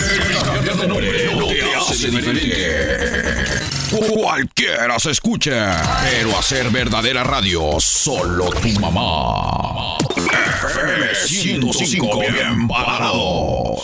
cambiar de nombre no te hace diferente. Cualquiera se escucha, pero hacer verdadera radio, solo tu mamá. FM 105, bien parados.